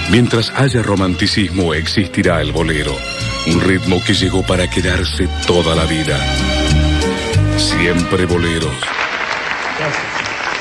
Mientras haya romanticismo, existirá el bolero. Un ritmo que llegó para quedarse toda la vida. Siempre boleros. Gracias.